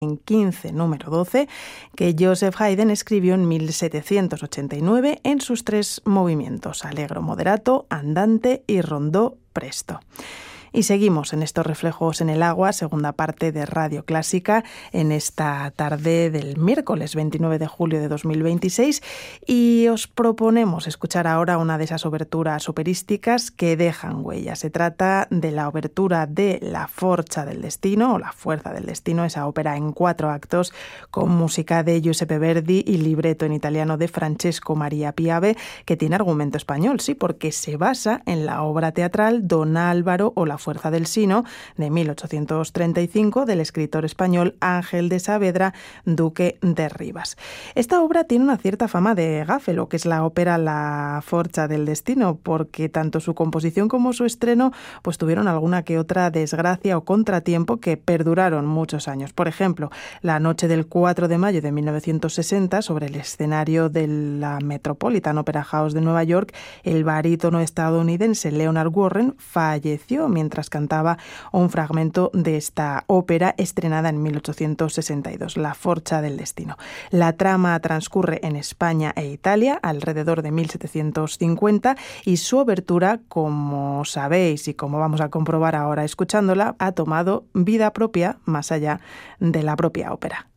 en 15, número 12, que Joseph Haydn escribió en 1789 en sus 3 movimientos: allegro moderato, andante y rondó presto. Y seguimos en estos reflejos en el agua, segunda parte de Radio Clásica, en esta tarde del miércoles 29 de julio de 2026, y os proponemos escuchar ahora una de esas oberturas operísticas que dejan huella. Se trata de la obertura de La Forza del Destino, o La Fuerza del Destino, esa ópera en 4 actos, con música de Giuseppe Verdi y libreto en italiano de Francesco Maria Piave, que tiene argumento español, sí, porque se basa en la obra teatral Don Álvaro o La Fuerza del Sino, de 1835, del escritor español Ángel de Saavedra, duque de Rivas. Esta obra tiene una cierta fama de gafe, lo que es la ópera La Forza del Destino, porque tanto su composición como su estreno pues tuvieron alguna que otra desgracia o contratiempo que perduraron muchos años. Por ejemplo, la noche del 4 de mayo de 1960, sobre el escenario de la Metropolitan Opera House de Nueva York, el barítono estadounidense Leonard Warren falleció mientras cantaba un fragmento de esta ópera estrenada en 1862, La Forza del Destino. La trama transcurre en España e Italia alrededor de 1750 y su obertura, como sabéis y como vamos a comprobar ahora escuchándola, ha tomado vida propia más allá de la propia ópera.